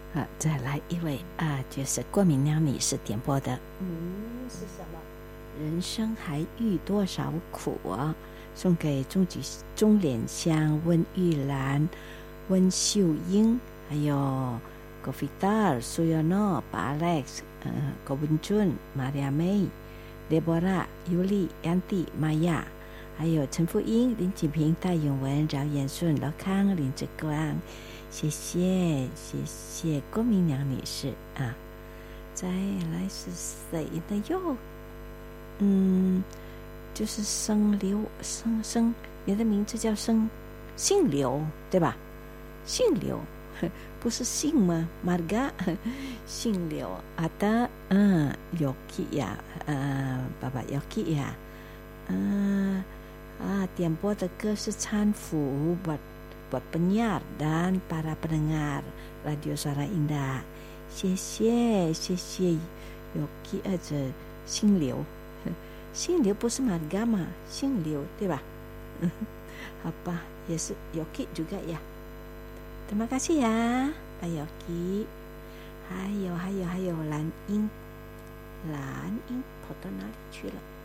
再来一位就是郭明亮女士点播的，是什么？人生还遇多少苦啊？送给钟莲香、温玉兰、温秀英，还有郭菲达尔、苏尤诺、巴 Alex、郭文俊、玛利亚妹、雷波拉、尤丽、安迪、玛雅，还有陈富英、林锦平、戴永文、饶延顺、老康、林志光。谢谢郭明娘女士啊。再来是谁的哟？就是你的名字叫姓刘对吧？姓刘不是姓吗？Marga 姓刘ada Yoki 呀，爸爸 Yoki 呀，点播的歌是搀扶buat penyiar dan para pendengar Radio Suara Indah。谢谢 Yoki 这姓刘，姓刘不是 Marga 吗？姓刘对吧？好吧，也是 Yoki juga ya。Terima kasih ya Pak Yoki。还有蓝英跑到哪里去了？